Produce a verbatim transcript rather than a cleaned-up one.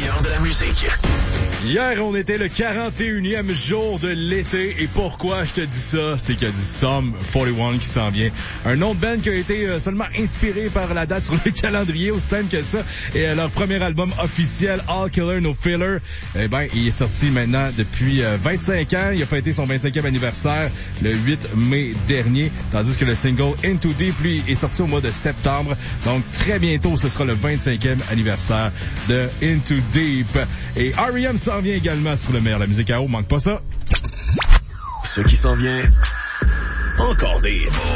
meilleur de la musique. Hier, on était le quarante et unième jour de l'été. Et pourquoi je te dis ça? C'est qu'il y a du Sum quarante et un qui s'en vient. Un nom de band qui a été euh, seulement inspiré par la date sur le calendrier, aussi simple que ça. Et euh, leur premier album officiel, All Killer No Filler, eh ben, il est sorti maintenant depuis euh, vingt-cinq ans. Il a fêté son vingt-cinquième anniversaire le huit mai dernier. Tandis que le single Into Deep, lui, est sorti au mois de septembre. Donc, très bientôt, ce sera le vingt-cinquième anniversaire de Into Deep. Et R E M s'en vient également sur le meilleur. La musique à eau, manque pas ça. Ce qui s'en vient, encore des